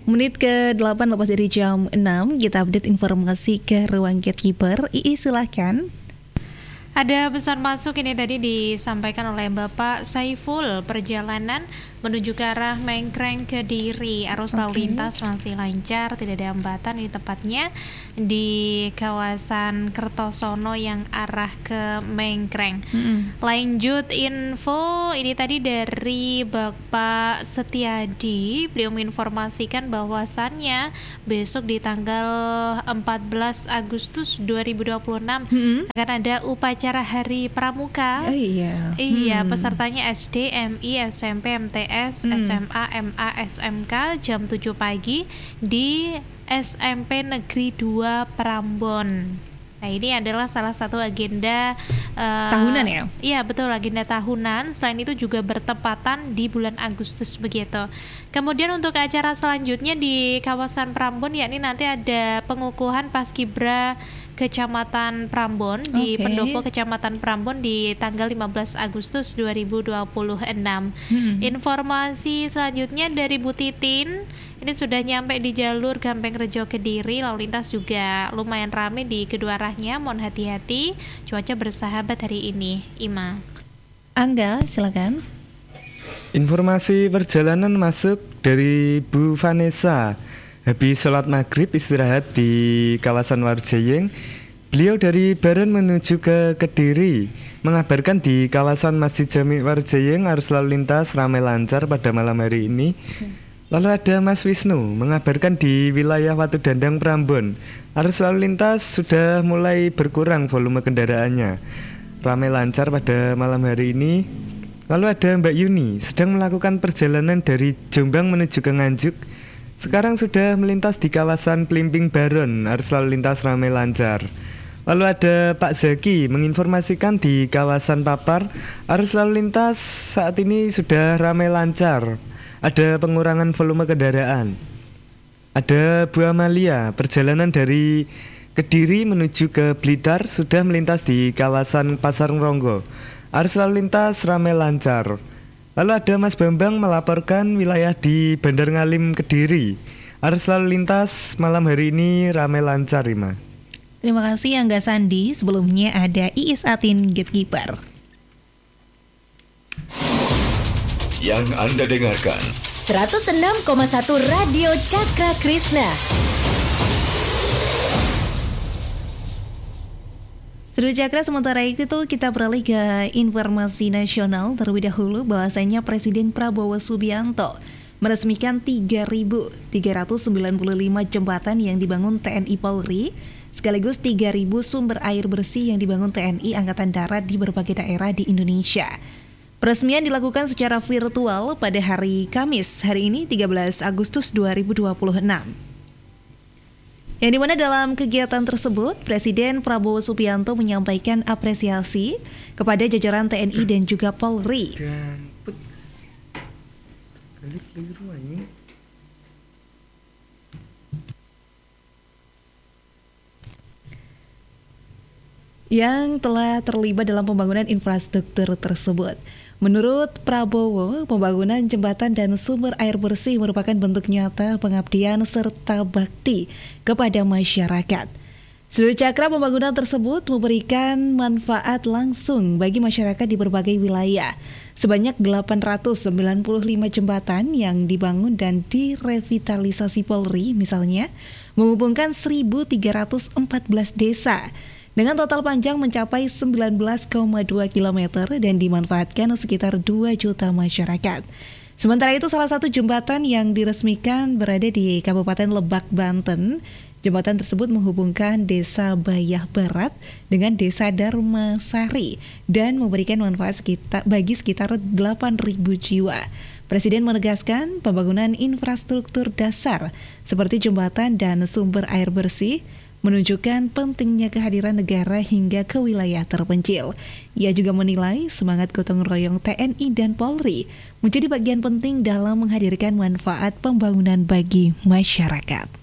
Menit ke-8 lepas dari jam 6, kita update informasi ke ruang gatekeeper. Silahkan. Ada pesan masuk ini tadi disampaikan oleh Bapak Saiful, perjalanan menuju ke arah Mengkreng Kediri, arus lalu lintas masih lancar, tidak ada hambatan. Ini tepatnya di kawasan Kertosono yang arah ke Mengkreng. Lanjut info ini tadi dari Bapak Setiadi, beliau menginformasikan bahwasannya besok di tanggal 14 Agustus 2026 akan ada upacara Hari Pramuka. Iya, pesertanya SD, MI, SMP, MTS, SMA, MA, SMK jam 7 pagi di SMP Negeri 2 Prambon. Nah, ini adalah salah satu agenda tahunan ya? Iya, betul, agenda tahunan. Selain itu juga bertepatan di bulan Agustus begitu. Kemudian untuk acara selanjutnya di kawasan Prambon, yakni nanti ada pengukuhan Paskibra Kecamatan Prambon di Pendopo Kecamatan Prambon di tanggal 15 Agustus 2026. Informasi selanjutnya dari Bu Titin, ini sudah nyampe di jalur Gampeng Rejo Kediri, lalu lintas juga lumayan ramai di kedua arahnya, mohon hati-hati, cuaca bersahabat hari ini. Ima. Angga, silakan. Informasi perjalanan masuk dari Bu Vanessa. Habis sholat maghrib istirahat di kawasan Warjayeng, beliau dari Baron menuju ke Kediri, mengabarkan di kawasan Masjid Jami Warjayeng arus lalu lintas ramai lancar pada malam hari ini. Lalu ada Mas Wisnu mengabarkan di wilayah Watu Dandang Prambon, arus lalu lintas sudah mulai berkurang volume kendaraannya, ramai lancar pada malam hari ini. Lalu ada Mbak Yuni sedang melakukan perjalanan dari Jombang menuju ke Nganjuk. Sekarang sudah melintas di kawasan Pelimping Baron, arus lalu lintas ramai lancar. Lalu ada Pak Zaki menginformasikan di kawasan Papar, arus lalu lintas saat ini sudah ramai lancar. Ada pengurangan volume kendaraan. Ada Bu Amalia, perjalanan dari Kediri menuju ke Blitar sudah melintas di kawasan Pasar Ngronggo. Arus lalu lintas ramai lancar. Lalu ada Mas Bambang melaporkan wilayah di Bandar Ngalim Kediri. Arus lalu lintas malam hari ini ramai lancar, Ima. Terima kasih Angga Sandi. Sebelumnya ada Iis Atin, Gatekeeper. Yang Anda dengarkan 106,1 Radio Cakra Krishna. Seru Cakra, sementara itu kita beralih ke informasi nasional terlebih dahulu, bahwasanya Presiden Prabowo Subianto meresmikan 3.395 jembatan yang dibangun TNI Polri, sekaligus 3.000 sumber air bersih yang dibangun TNI Angkatan Darat di berbagai daerah di Indonesia. Peresmian dilakukan secara virtual pada hari Kamis, hari ini 13 Agustus 2026. Yang dimana dalam kegiatan tersebut, Presiden Prabowo Subianto menyampaikan apresiasi kepada jajaran TNI dan juga Polri. Yang telah terlibat dalam pembangunan infrastruktur tersebut. Menurut Prabowo, pembangunan jembatan dan sumber air bersih merupakan bentuk nyata pengabdian serta bakti kepada masyarakat. Seluruh Cakra, pembangunan tersebut memberikan manfaat langsung bagi masyarakat di berbagai wilayah. Sebanyak 895 jembatan yang dibangun dan direvitalisasi Polri misalnya, menghubungkan 1.314 desa dengan total panjang mencapai 19,2 km dan dimanfaatkan sekitar 2 juta masyarakat. Sementara itu, salah satu jembatan yang diresmikan berada di Kabupaten Lebak, Banten. Jembatan tersebut menghubungkan Desa Bayah Barat dengan Desa Darmasari dan memberikan manfaat bagi sekitar 8.000 jiwa. Presiden menegaskan pembangunan infrastruktur dasar seperti jembatan dan sumber air bersih menunjukkan pentingnya kehadiran negara hingga ke wilayah terpencil. Ia juga menilai semangat gotong royong TNI dan Polri menjadi bagian penting dalam menghadirkan manfaat pembangunan bagi masyarakat.